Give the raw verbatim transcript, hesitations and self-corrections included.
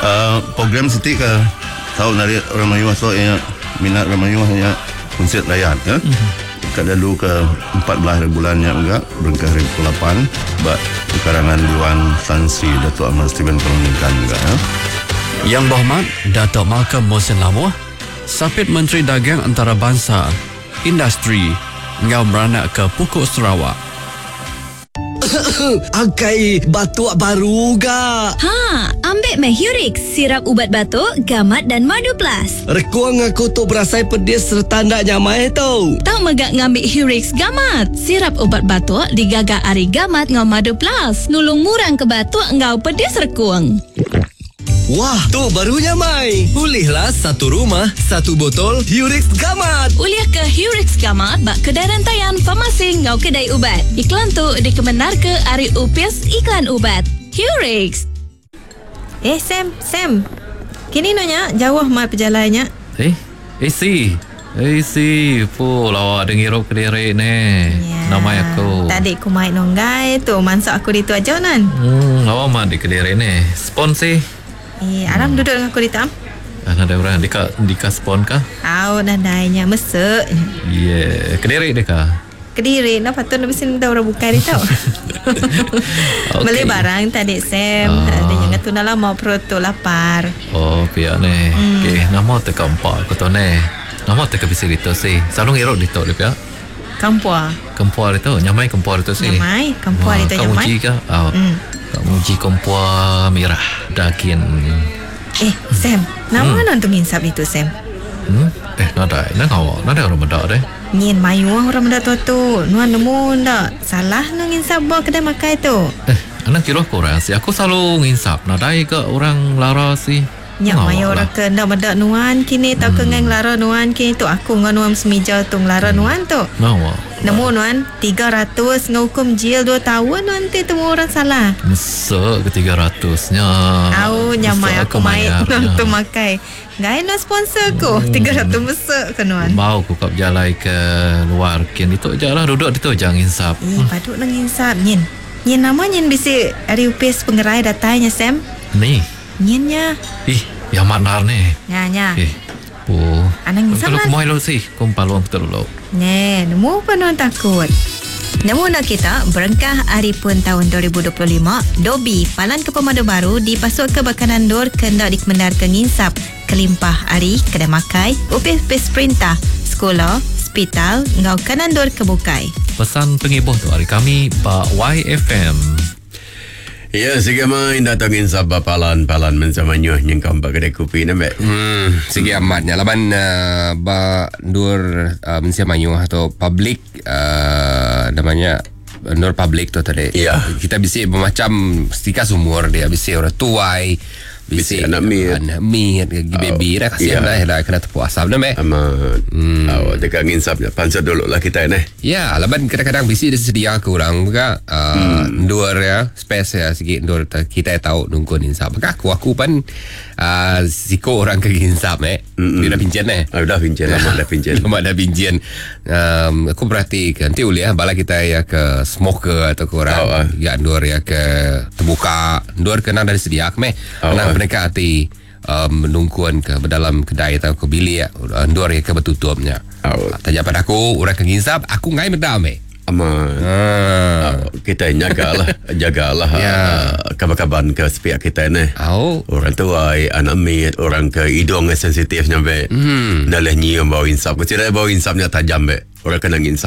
uh, program Siti ke tahu dari orang Melayu so yang minat orang Melayu hanya konsert rakyat ya. Mm-hmm. Kat lalu ke empat belas bulannya enggak berengkah hari ke lapan buat karangan Dewan Tan Sri Datuk Amar Steven Perlindungan enggak ya. Yang Berhormat Datuk Malcolm Mohsin Labuh, Sapit Menteri Dagang Antarabangsa, Industri, ngau beranak ke Pokok Sarawak. Angkai batuk baru ga? Ha, ambil meh Hurix, sirap ubat batuk, gamat dan madu plus. Rekuang aku tu berasai pedis serta ndak nyamai tu. Tak megak ngambil Hurix gamat. Sirap ubat batuk digagak ari gamat ngau madu plus. Nulung murang ke batuk ngau pedis rekuang. Wah, tu barunya mai. Pulihlah satu rumah, satu botol Hurix Gamat. Uliah ke Hurix Gamat bak kedai rantaian farmasi ngau kedai ubat. Iklan tu dikebenar ke Ari Upis Iklan Ubat. Hurix. Eh Sam, Sam. Kini nonya jauh mai perjalannya. Eh, eh si. Eh si, po lawa dengirup kediri ni. Ya. Nama aku. Tadi aku mai nonggai tu, mansak aku di tu aja nan. Hmm, lawa mah di kediri ni. Spon si. Eh, alam duduk dengan aku di tam. Ah, ada orang dika dika spon kah? Au nadainya mesek. Yeah, kediri deka. Kediri nak patut nak besin dah orang buka di tau. Okay. Beli barang tadi Sam. Ah. Ada yang tu nak lama perut tu lapar. Oh, pihak ni. Hmm. Okay, nama teka empat aku tahu ni. Nama teka bisa itu si. Selalu ngerok di tu dia pihak. Kampua. Kempua itu, nyamai kempua itu si. Nyamai, kampua itu kamu nyamai. uji kah? Oh. Hmm. Kamu uji kempua merah daging. Eh, Sam, nama hmm. non tu nginsap itu Sam. Hmm? Eh, nada, nada awak, nada orang benda deh. Nyin mayu orang benda tu tu. Nuan nemu ndak? Salah nang nginsap bawa kedai makai tu. Eh, anak kira korang si. Aku selalu nginsap. Nada ke orang lara si. Nyak mayu orang ke ndak benda nuan kini tak ke ngang lara nuan kini tu aku ngan nuan semija tu lara nuan tu. Nawa. Nemu nuan tiga ratus ngahukum jil dua tahun nuan tu temu orang salah. Mesek ke tiga ratusnya. Au nyamai aku mai nuan tu makai. Ngai no sponsor ko tiga ratus mesek ke nuan. Mau aku kap jalai ke luar kin itu je lah duduk itu jangan insap. Eh paduk nang insap nyin. Nyin nama nyin bisi ari upis pengerai datanya Sam. Ni. Nyinnya. Ih, yang manar ni. Nya nya. Eh. Oh. Anang insap kalau lah. kumai lo sih, kumpaluang betul lo. Ne, nemu apa nuan takut? Nemu nak kita berengkah hari pun tahun dua ribu dua puluh lima, Dobi Palan ke Pemadu Baru dipasuk ke Bakanan Dor kendak dikemendar ke nginsap kelimpah hari kedai makai, upis-upis perintah, sekolah, hospital, ngau kanan dor kebukai. Pesan pengibuh tu hari kami Pak Y F M. Ya, sige main datangin sabah palan-palan mensama nyuh nyengkam bak kedai kopi ni mek. Hmm, sige amatnya laban uh, ba dur uh, mensama nyuh atau public uh, namanya nur public tu tadi. Ya. Kita bisa bermacam stika umur dia bisa orang tuai, bisa anak mit, anak mit, baby dah kasihan dah dah kena tepu asap dah mek. Amat. Hmm. Awak dekat nginsapnya pansa dulu lah kita ni. Ya, laban kadang-kadang bisa sedia ke orang juga uh, hmm. Ndur ya, space ya sikit ndur kita tahu nunggu insap. Maka aku aku pun uh, siko orang ke insap eh. Mm-hmm. Dia dah pinjam eh. Ah, dah pinjam, lama dah pinjam. Lama dah pinjam. Um, aku berarti nanti uli ya bala kita ya ke smoker atau ke orang oh, ah. ya ndur ya ke terbuka. Ndur kena dari sedia ke meh. Oh, Nang ah. mereka hati um, menungkuan ke dalam kedai atau ke bilik ya. Ndur ya ke betutupnya. Oh. Tanya pada aku orang ke insap aku ngai medam eh. Amat. Ah. Kita jagalah, jagalah Ya. uh, kabar-kabar ke sepihak kita ni. Oh. Orang tua, anak mit, orang ke hidung sensitif nyampe. Hmm. Dah lah nyium bau insap. Kecil bau insapnya tajam be. Orang kena insap.